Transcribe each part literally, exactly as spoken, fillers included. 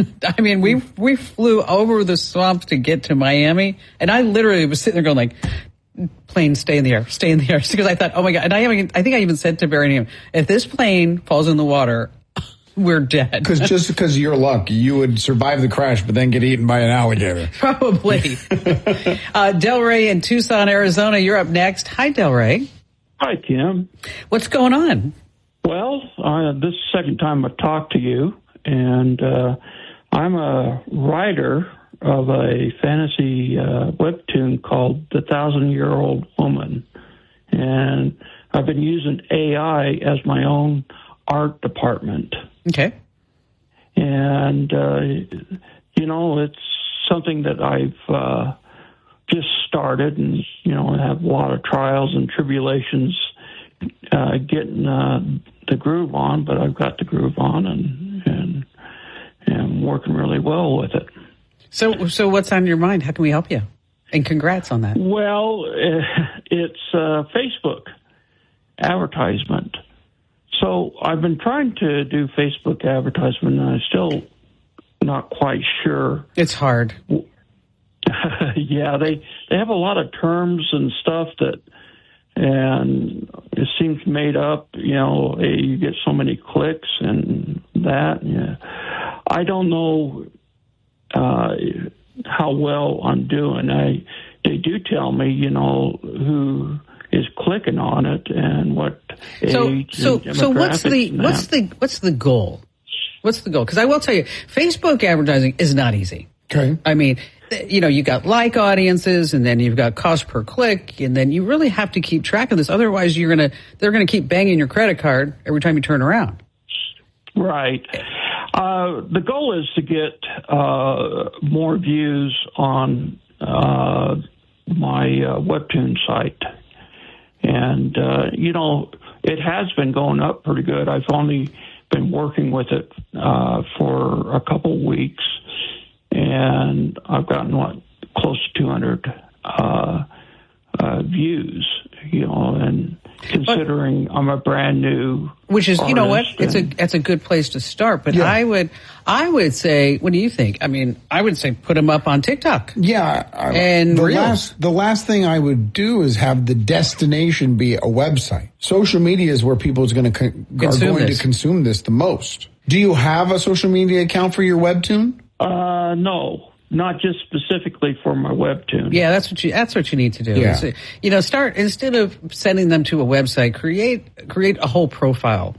I mean, we we flew over the swamps to get to Miami, and I literally was sitting there going like, plane, stay in the air, stay in the air. Because I thought, oh my God. And I haven't, I think I even said to Barry, if this plane falls in the water, we're dead. Because just because of your luck, you would survive the crash, but then get eaten by an alligator. Probably. uh, Delray in Tucson, Arizona, you're up next. Hi, Delray. Hi, Kim. What's going on? Well, uh, this is the second time I've talked to you, and uh, I'm a writer of a fantasy uh, webtoon called The Thousand-Year-Old Woman. And I've been using A I as my own art department. Okay. And, uh, you know, it's something that I've uh, just started and, you know, I have a lot of trials and tribulations uh, getting uh, the groove on, but I've got the groove on and, and, and I'm working really well with it. So, so what's on your mind? How can we help you? And congrats on that. Well, it's uh, Facebook advertisement. So I've been trying to do Facebook advertisement, and I'm still not quite sure. It's hard. Yeah, they they have a lot of terms and stuff that, and it seems made up. You know, you get so many clicks and that. Yeah, I don't know uh, how well I'm doing. I they do tell me, you know, who is clicking on it and what so, age so, and so what's the demographics what's the what's the goal? What's the goal? Because I will tell you, Facebook advertising is not easy. Okay. I mean, you know, you got like audiences, and then you've got cost per click, and then you really have to keep track of this. Otherwise, you're gonna they're gonna keep banging your credit card every time you turn around. Right. Uh, the goal is to get uh, more views on uh, my uh, webtoon site. And, uh, you know, it has been going up pretty good. I've only been working with it uh, for a couple weeks, and I've gotten, what, close to two hundred uh, uh, views, you know, and considering I'm a brand new Which is, you know what, it's a and, that's a good place to start. But yeah. I would I would say, what do you think? I mean, I would say put them up on TikTok. Yeah. I, and the Reels. last the last thing I would do is have the destination be a website. Social media is where people is going to con- are going this. to consume this the most. Do you have a social media account for your webtoon? Uh, no. Not just specifically for my webtoon. Yeah, that's what you that's what you need to do. Yeah. Is, you know, start instead of sending them to a website, create create a whole profile,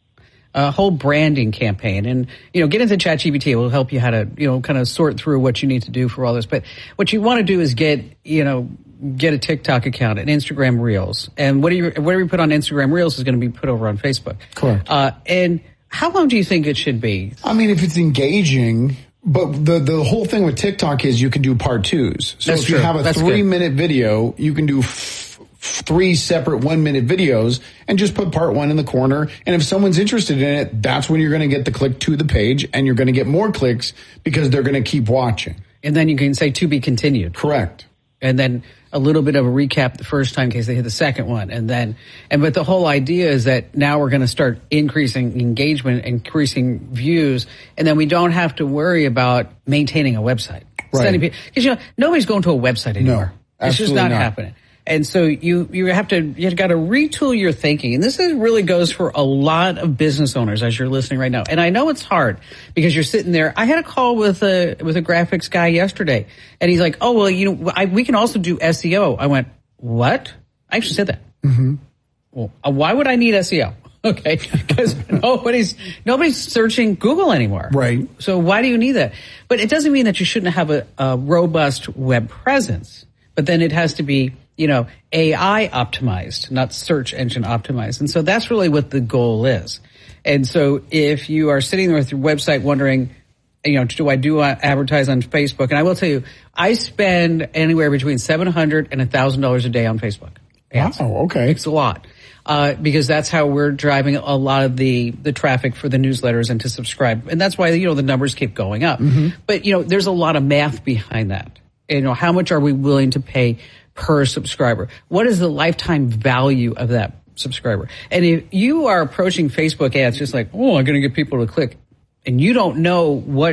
a whole branding campaign, and you know, get into ChatGPT. It will help you how to you know kind of sort through what you need to do for all this. But what you want to do is get you know get a TikTok account, an Instagram Reels, and what do you whatever you put on Instagram Reels is going to be put over on Facebook. Correct. Uh, and how long do you think it should be? I mean, if it's engaging. But the the whole thing with TikTok is you can do part twos. So That's if you true. have a That's three good. minute video, you can do f- f- three separate one minute videos and just put part one in the corner. And if someone's interested in it, that's when you're going to get the click to the page, and you're going to get more clicks because they're going to keep watching. And then you can say to be continued. Correct. And then a little bit of a recap the first time in case they hit the second one. And then, and but the whole idea is that now we're going to start increasing engagement, increasing views, and then we don't have to worry about maintaining a website. Right. Because, you know, nobody's going to a website anymore. No, it's just absolutely not, not happening. And so you, you have to, you've got to retool your thinking. And this is really goes for a lot of business owners as you're listening right now. And I know it's hard because you're sitting there. I had a call with a, with a graphics guy yesterday, and he's like, oh, well, you know, I, we can also do S E O. I went, what? I actually said that. Mm-hmm. Well, uh, why would I need S E O? Okay. Because nobody's, nobody's searching Google anymore. Right. So why do you need that? But it doesn't mean that you shouldn't have a, a robust web presence, but then it has to be, you know, A I optimized, not search engine optimized. And so that's really what the goal is. And so if you are sitting there with your website wondering, you know, do I do I advertise on Facebook? And I will tell you, I spend anywhere between seven hundred dollars and one thousand dollars a day on Facebook. Ads. Wow, okay. It's a lot. Uh, because that's how we're driving a lot of the, the traffic for the newsletters and to subscribe. And that's why, you know, the numbers keep going up. Mm-hmm. But, you know, there's a lot of math behind that. You know, how much are we willing to pay per subscriber? What is the lifetime value of that subscriber? And if you are approaching Facebook ads just like, oh, I'm going to get people to click, and you don't know what